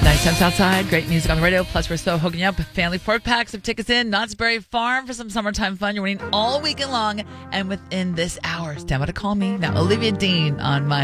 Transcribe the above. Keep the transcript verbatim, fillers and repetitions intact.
Nice temps outside, great music on the radio. Plus, we're so hooking you up with family four packs of tickets in Knott's Berry Farm for some summertime fun. You're winning all weekend long, and within this hour, stand by to call me. Now, Olivia Dean on my